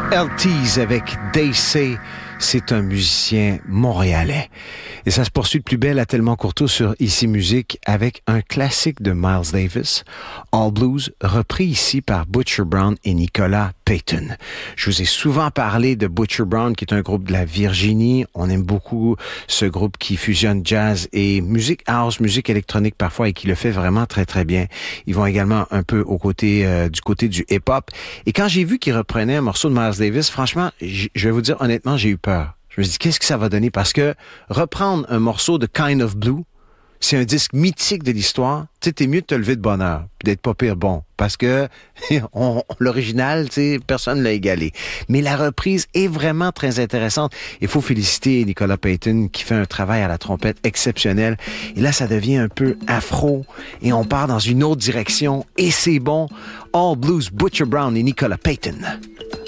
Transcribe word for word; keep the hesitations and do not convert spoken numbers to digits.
L T's avec They Say, c'est un musicien montréalais. Et ça se poursuit de plus belle à Tellement Courteau sur Ici Musique avec un classique de Miles Davis, All Blues, repris ici par Butcher Brown et Nicolas Payton. Je vous ai souvent parlé de Butcher Brown, qui est un groupe de la Virginie. On aime beaucoup ce groupe qui fusionne jazz et musique house, musique électronique parfois, et qui le fait vraiment très très bien. Ils vont également un peu au côté euh, du côté du hip-hop. Et quand j'ai vu qu'ils reprenaient un morceau de Miles Davis, franchement, j- je vais vous dire honnêtement, j'ai eu peur. Je me suis dit, qu'est-ce que ça va donner? Parce que reprendre un morceau de Kind of Blue, c'est un disque mythique de l'histoire. Tu sais, t'es mieux de te lever de bonne heure, puis d'être pas pire bon. Parce que on, l'original, tu sais, personne l'a égalé. Mais la reprise est vraiment très intéressante. Il faut féliciter Nicolas Payton qui fait un travail à la trompette exceptionnel. Et là, ça devient un peu afro et on part dans une autre direction. Et c'est bon. All Blues, Butcher Brown et Nicolas Payton.